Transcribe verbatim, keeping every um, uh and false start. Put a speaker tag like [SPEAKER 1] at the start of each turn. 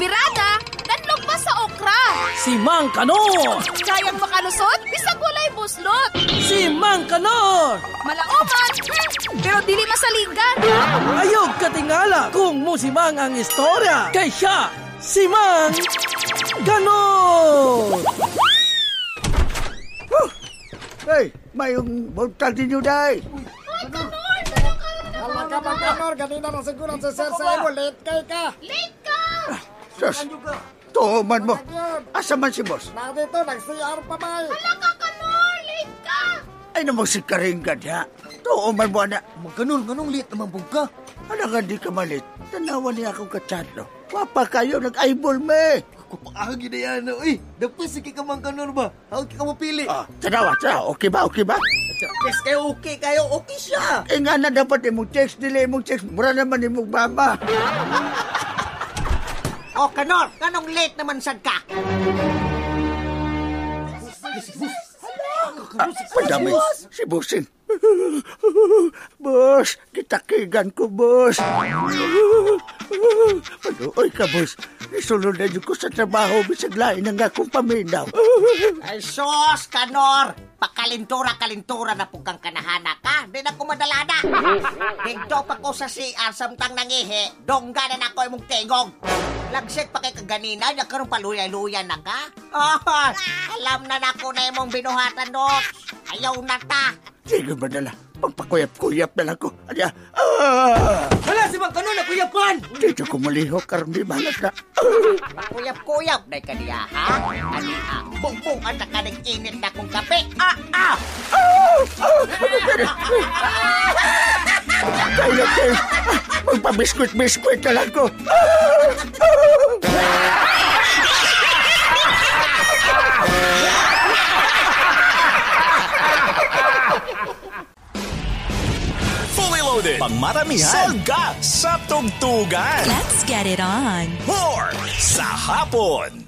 [SPEAKER 1] Birada, nanlog pa sa okra.
[SPEAKER 2] Si Mang Kanor.
[SPEAKER 1] Kayang makalusot, bisag walay buslot.
[SPEAKER 2] Si Mang Kanor.
[SPEAKER 1] Malaoman, hmm, pero dili masaligan.
[SPEAKER 2] Ayog katingala kung musimang ang istorya. Kay siya, si Mang Kanor.
[SPEAKER 3] Huh! Hey, mayong buntal din nyo, day.
[SPEAKER 4] Hala ka, Mang Kanor. Ganina na siguro sa sir sa mo. Late kay ka.
[SPEAKER 1] Late ka!
[SPEAKER 3] Sus, tuhuman mo. Asa man si boss?
[SPEAKER 4] Na dito, nag-C R pa ba?
[SPEAKER 1] Hala ka, Kanor! Late ka!
[SPEAKER 3] Ay namang si Karinggan, ha? Tuhuman mo, anak.
[SPEAKER 5] Mang Kanor, ganong late naman po ka?
[SPEAKER 3] Anak, hindi ka malit. Tanawan niya akong katsado. Wapa kayo, nag-eyeball me.
[SPEAKER 5] Kupakagi na yan, uy. Dapat sige ka, Mang Kanor ba? Huwag ka mapili.
[SPEAKER 3] Ah, tanawa, tanawa. Okay ba, okay ba?
[SPEAKER 5] Yes, kayo okay, kayo okay siya.
[SPEAKER 3] Eh nga na dapat imong text, dili imong text. Mura naman imong baba.
[SPEAKER 6] O, Kanor, kanong late naman sad ka?
[SPEAKER 3] Ah, padami, si Bossing. Boss, kitakigan ko, boss. Panuoy ka, boss. Isulod na ko sa trabaho, bisag lain ang akong paminaw.
[SPEAKER 6] Ay, sos, Kanor! Pakalintura-kalintura na po kang kanahana ka. Di na ko madalada. Dito pa ko sa C R samtang nangihi. Dongga na na ko imong tigong. Lagsik pa kay kaganina, nagkaroon paluya-luya na ka. Oh, alam na na ko na imong binuhatan, Dok. Ayaw na ta.
[SPEAKER 3] Sige ba nala? Pagpakuyap-kuyap na lang ko. Adya. Ah!
[SPEAKER 5] Hala, si Mang Kanor, nakuyapan!
[SPEAKER 3] Dito ko malihok, karoon di balat na.
[SPEAKER 6] Kuyap-kuyap na ka niya, ha? Ani, ha? Bung-bungan na ka ng init na kong kape. Ah, ah!
[SPEAKER 3] Kaya, kaya. Magpabiskwit-biskwit na lang ko.
[SPEAKER 7] Fully loaded. Pangmaramihan. Salga sa tugtugan.
[SPEAKER 8] Let's get it on.
[SPEAKER 7] More sa hapon.